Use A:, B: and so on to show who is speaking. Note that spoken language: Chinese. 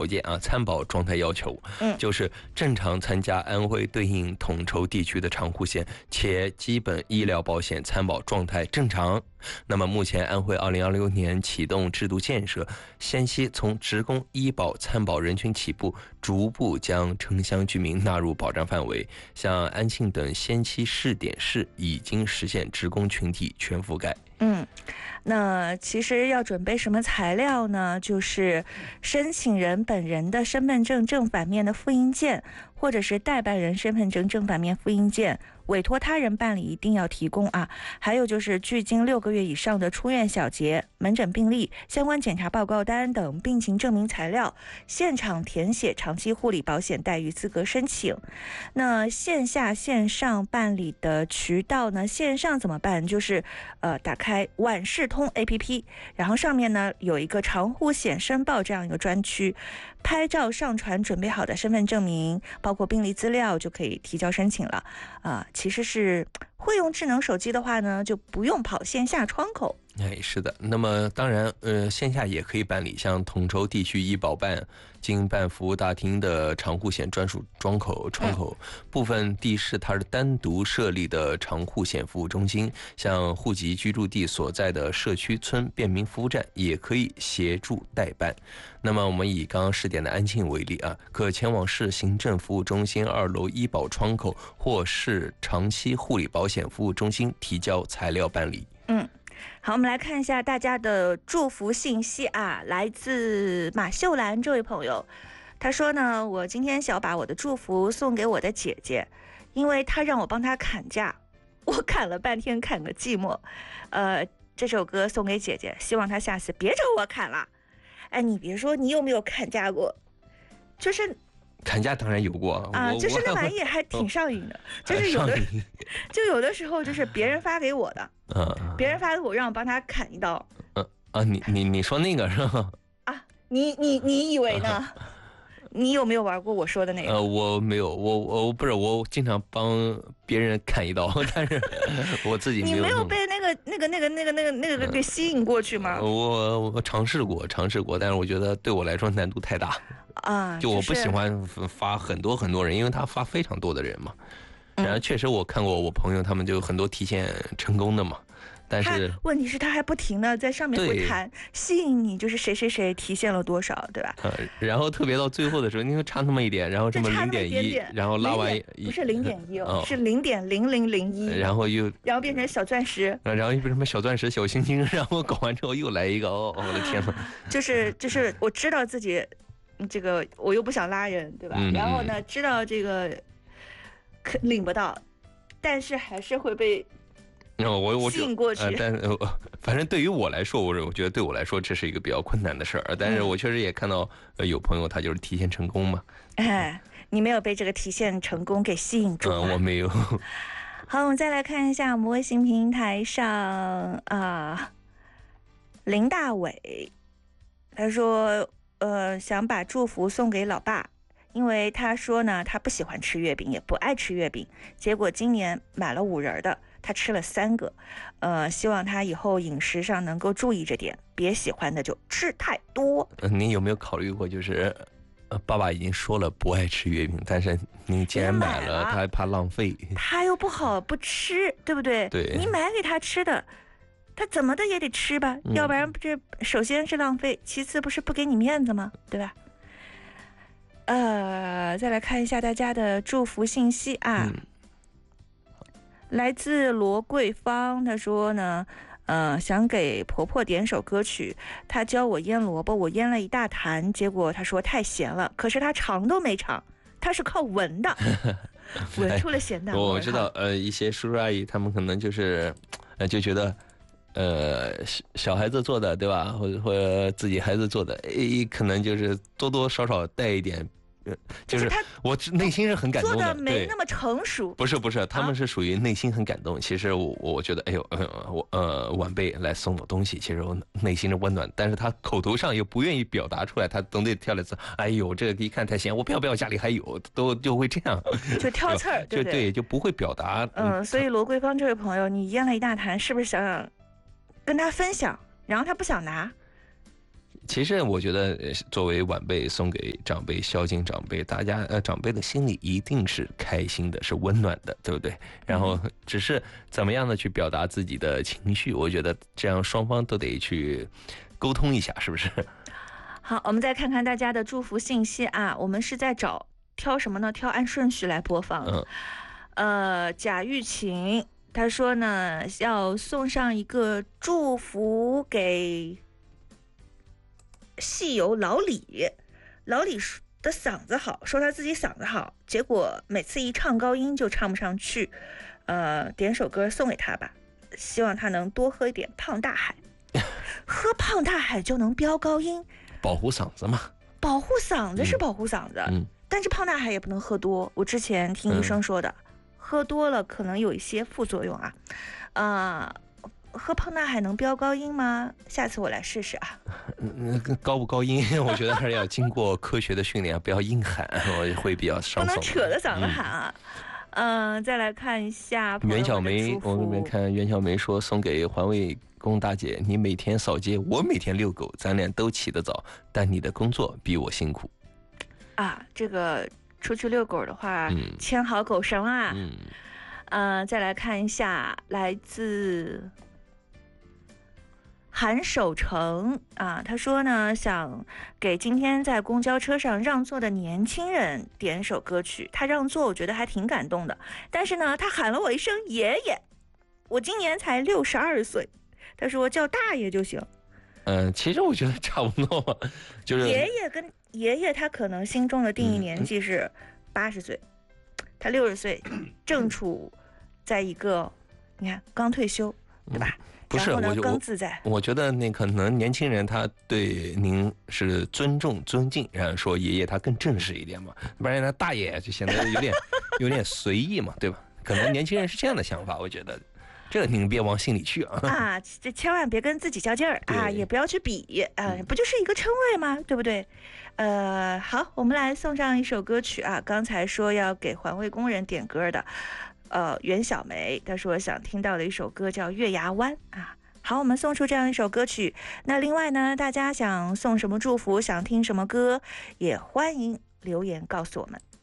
A: 条件啊，参保状态要求，就是正常参加安徽对应统筹地区的长户险，且基本医疗保险参保状态正常。那么目前安徽2026年启动制度建设，先期从职工医保参保人群起步，逐步将城乡居民纳入保障范围。像安庆等先期试点市已经实现职工群体全覆盖。
B: 那其实要准备什么材料呢？就是申请人本人的身份证正反面的复印件，或者是代办人身份证正反面复印件，委托他人办理一定要提供啊。还有就是距今6个月以上的出院小结、门诊病历、相关检查报告单等病情证明材料，现场填写长期护理保险待遇资格申请。那线下线上办理的渠道呢？线上怎么办？就是打开万事通 APP， 然后上面呢有一个长户险申报这样一个专区，拍照上传准备好的身份证明，包括病历资料，就可以提交申请了。其实是会用智能手机的话呢，就不用跑线下窗口。
A: 是的，那么当然，线下也可以办理，像统筹地区医保办、经办服务大厅的长户险专属窗口，部分地市它是单独设立的长户险服务中心，像户籍居住地所在的社区村便民服务站也可以协助代办。那么我们以刚刚试点的安庆为例啊，可前往市行政服务中心2楼医保窗口或市长期护理保险服务中心提交材料办理。
B: 好，我们来看一下大家的祝福信息啊，来自马秀兰这位朋友，他说呢，我今天想把我的祝福送给我的姐姐，因为她让我帮她砍价，我砍了半天砍个寂寞。这首歌送给姐姐，希望她下次别找我砍了。你别说，你有没有砍价过？就是
A: 砍价当然有过
B: 啊，就是那玩意还挺上瘾的，就是有的时候就是别人发给我的，别人发给我让我帮他砍一刀，
A: 你说那个是吧？
B: 你以为呢？你有没有玩过我说的那个？
A: 我没有，我不是，我经常帮别人砍一刀，但是我自己没有。
B: 你没有被那个给吸引过去吗？
A: 我尝试过，但是我觉得对我来说难度太大就我不喜欢发很多人，因为他发非常多的人嘛。然后确实我看过我朋友他们就很多提现成功的嘛。但是
B: 问题是他还不停的在上面会弹，吸引你，就是谁提现了多少，对吧？
A: 然后特别到最后的时候，你会差那么一点，然后这么0.1，然后拉完
B: 不是0.1哦，是0.0001，
A: 然后
B: 变成小钻石，
A: 然后又变成什么小钻石、小星星，然后搞完之后又来一个，我的天哪！
B: 就是我知道自己这个我又不想拉人，对吧？然后呢，知道这个领不到，但是还是会被。我吸引过去，
A: 但反正对于我来说，我觉得对我来说这是一个比较困难的事儿。但是我确实也看到有朋友他就是提现成功嘛。
B: 你没有被这个提现成功给吸引住
A: 我没有。
B: 好，我们再来看一下我们微信平台上林大伟，他说想把祝福送给老爸。因为他说呢，他不喜欢吃月饼，也不爱吃月饼，结果今年买了5仁的，他吃了3个，希望他以后饮食上能够注意这点，别喜欢的就吃太多。
A: 您有没有考虑过，就是爸爸已经说了不爱吃月饼，但是您既然买了，他还怕浪费，
B: 他又不好不吃，对不对？
A: 对，
B: 你买给他吃的，他怎么的也得吃吧，要不然这首先是浪费，其次不是不给你面子吗？对吧？再来看一下大家的祝福信息啊。来自罗桂芳，他说呢，想给婆婆点首歌曲，她教我腌萝卜，我腌了一大坛，结果她说太咸了，可是她尝都没尝，她是靠闻的，闻出了咸淡味。
A: 我知道，一些叔叔阿姨他们可能就是就觉得小孩子做的，对吧？或者自己孩子做的，可能就是多多少少带一点。就是我内心是很感动的，
B: 做的没那么成熟。
A: 不是，他们是属于内心很感动。其实我觉得，哎呦，晚辈来送我东西，其实我内心是温暖，但是他口头上又不愿意表达出来，他总得挑了字，哎呦，这个一看太咸，我不要，家里还有，就会这样，
B: 就挑刺儿，对不
A: 对？就不会表达。
B: 所以罗桂芳这位朋友，你腌了一大坛，是不是想跟他分享？然后他不想拿。
A: 其实我觉得，作为晚辈送给长辈，孝敬长辈，大家长辈的心里一定是开心的，是温暖的，对不对？然后只是怎么样的去表达自己的情绪，我觉得这样双方都得去沟通一下，是不是？
B: 好，我们再看看大家的祝福信息啊，我们是在挑什么呢？挑按顺序来播放。贾玉琴他说呢，要送上一个祝福给戏友老李。老李的嗓子好，说他自己嗓子好，结果每次一唱高音就唱不上去。点首歌送给他吧，希望他能多喝一点胖大海。喝胖大海就能飙高音，
A: 保护嗓子嘛。
B: 保护嗓子是保护嗓子，但是胖大海也不能喝多。我之前听医生说的。喝多了可能有一些副作用啊，喝胖大海能飙高音吗？下次我来试试啊。
A: 高不高音，我觉得还是要经过科学的训练，不要硬喊，我会比较伤嗓。
B: 不能扯着嗓子喊啊。再来看一下
A: 袁小梅，我这边看袁小梅说送给环卫工大姐，你每天扫街，我每天遛狗，咱俩都起得早，但你的工作比我辛苦
B: 啊。这个。出去遛狗的话，牵好狗绳啊。再来看一下，来自韩守成啊，他说呢，想给今天在公交车上让座的年轻人点首歌曲。他让座，我觉得还挺感动的。但是呢，他喊了我一声爷爷，我今年才62岁，他说叫大爷就行。
A: 其实我觉得差不多吧，就是
B: 爷爷跟爷爷，他可能心中的定义年纪是80岁，他60岁，正处在一个你看刚退休，对吧？
A: 不是，
B: 更自在。
A: 我觉得那可能年轻人他对您是尊重尊敬，然后说爷爷他更正式一点嘛，不然他大爷就显得有点随意嘛，对吧？可能年轻人是这样的想法，我觉得。这您别往心里去啊！
B: 这千万别跟自己较劲儿啊，也不要去比啊，不就是一个称谓吗？对不对？好，我们来送上一首歌曲啊。刚才说要给环卫工人点歌的，袁小梅，她说想听到的一首歌叫《月牙湾》啊。好，我们送出这样一首歌曲。那另外呢，大家想送什么祝福，想听什么歌，也欢迎留言告诉我们。